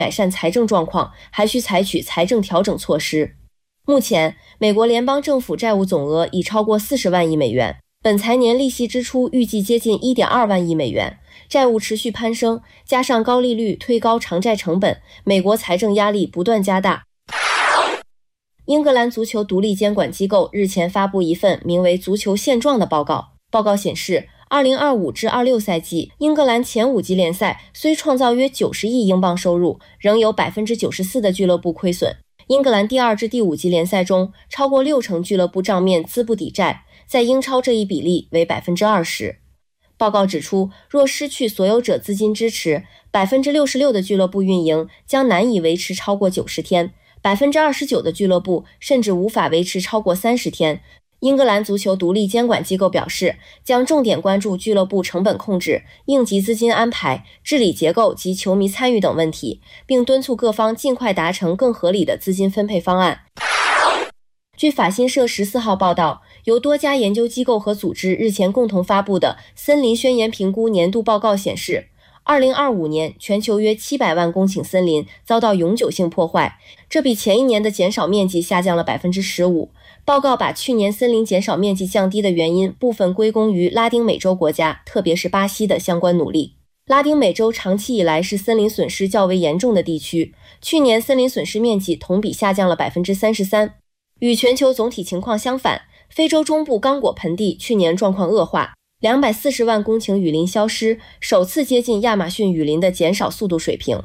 改善财政状况，还需采取财政调整措施。目前，美国联邦政府债务总额已超过40万亿美元，本财年利息支出预计接近 1.2 万亿美元，债务持续攀升，加上高利率推高偿债成本，美国财政压力不断加大。英格兰足球独立监管机构日前发布一份名为《足球现状》的报告。报告显示，2025至26赛季，英格兰前5级联赛虽创造约90亿英镑收入，仍有 94% 的俱乐部亏损。英格兰第2至第5级联赛中，超过60%俱乐部账面资不抵债，在英超这一比例为 20%。报告指出，若失去所有者资金支持， 66% 的俱乐部运营将难以维持超过90天， 29% 的俱乐部甚至无法维持超过30天。英格兰足球独立监管机构表示，将重点关注俱乐部成本控制、应急资金安排、治理结构及球迷参与等问题，并敦促各方尽快达成更合理的资金分配方案。据法新社14号报道，由多家研究机构和组织日前共同发布的森林宣言评估年度报告显示，2025年全球约700万公顷森林遭到永久性破坏，这比前一年的减少面积下降了 15%。报告把去年森林减少面积降低的原因部分归功于拉丁美洲国家，特别是巴西的相关努力。拉丁美洲长期以来是森林损失较为严重的地区，去年森林损失面积同比下降了 33%。与全球总体情况相反，非洲中部刚果盆地去年状况恶化，240万公顷雨林消失，首次接近亚马逊雨林的减少速度水平。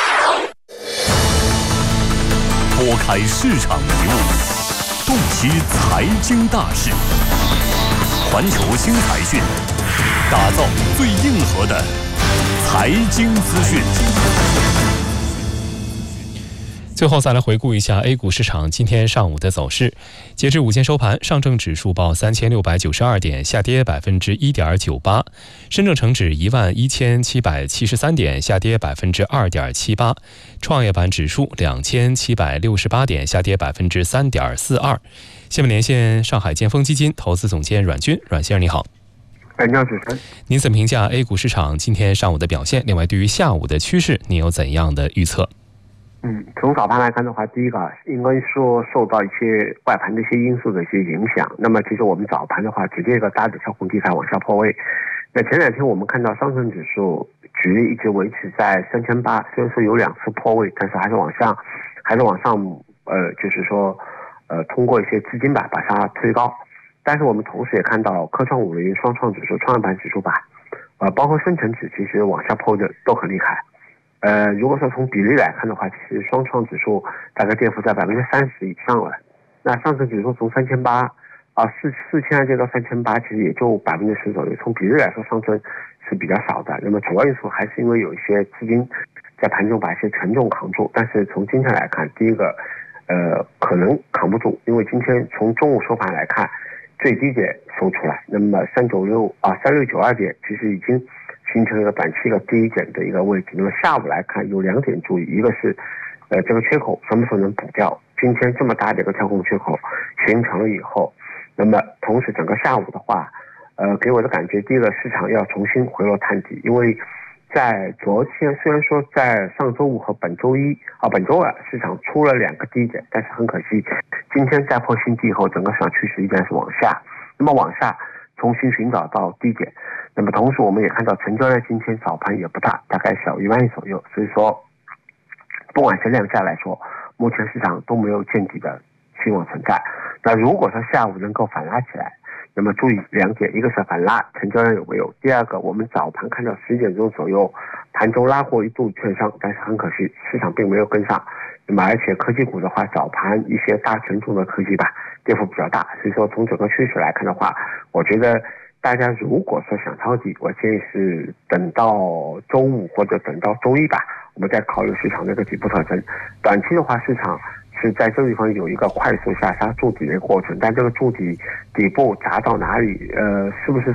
拨开市场迷雾，洞悉财经大事，环球新财讯，打造最硬核的财经资讯。 最后再来回顾一下 A 股市场今天上午的走势。截至午间收盘，上证指数报3692点，下跌 1.98%； 深证成指11773点，下跌 2.78%； 创业板指数2768点，下跌 3.42%。下面连线上海建丰基金投资总监阮军。阮先生你好。 你好，主持人。 您怎么评价 A 股市场今天上午的表现？另外，对于下午的趋势，您有怎样的预测？ 从早盘来看的话，第一个应该说受到一些外盘的一些因素的一些影响。那么其实我们早盘的话，直接一个大的跳空低开往下破位。那前两天我们看到上证指数局一直维持在3800，虽然说有2次破位，但是还是往上，就是说通过一些资金吧把它推高。但是我们同时也看到科创50、双创指数、创业板指数吧，包括深成指其实往下破的都很厉害。如果说从比例来看的话，其实双创指数大概跌幅在30%以上了。那上证指数从48004200跌到3800，其实也就10%左右。从比例来说，上证是比较少的。那么主要因素还是因为有一些资金在盘中把一些权重扛住。但是从今天来看，第一个可能扛不住，因为今天从中午收盘来看，最低点收出来，那么3692点其实已经形成了一个短期一个低点的一个位置。那么下午来看有2点注意，一个是这个缺口什么时候能补掉。今天这么大的一个跳空缺口形成了以后，那么同时整个下午的话给我的感觉，第一个市场要重新回落探底。因为在昨天虽然说在上周五和本周二市场出了2个低点，但是很可惜今天再破新低以后，整个市场趋势依然是往下。那么往下重新寻找到低点，那么同时我们也看到成交量今天早盘也不大，大概小1万亿左右。所以说不管是量价来说，目前市场都没有见底的希望存在。那如果说下午能够反拉起来，那么注意2点，一个是反拉成交量有没有，第二个我们早盘看到10点钟左右盘中拉货一度券商，但是很可惜市场并没有跟上。那么而且科技股的话，早盘一些大权重的科技吧跌幅比较大。所以说从整个趋势来看的话，我觉得大家如果说想抄底，我建议是等到周五或者等到周一吧，我们再考虑市场的一个底部特征。短期的话，市场是在这个地方有一个快速下杀筑底的一个过程，但这个筑底底部砸到哪里，是不是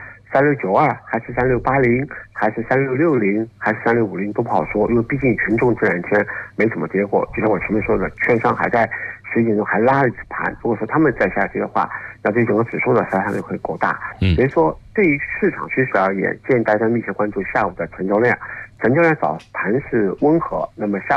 3692还是3680还是3660还是3650都不好说。因为毕竟群众这2天没怎么跌过，就像我前面说的，券商还在10点钟还拉了一次盘，如果说他们再下跌的话，那对整个指数的杀伤力会够大。所以说对于市场趋势而言，建议大家密切关注下午的成交量。 成交量早盘是温和，那么下